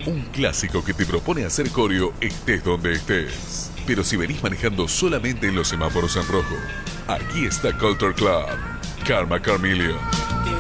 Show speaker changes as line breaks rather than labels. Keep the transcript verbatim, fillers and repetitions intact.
Un clásico que te propone hacer coreo estés donde estés. Pero si venís manejando solamente en los semáforos en rojo, aquí está Culture Club. Karma Carmelion.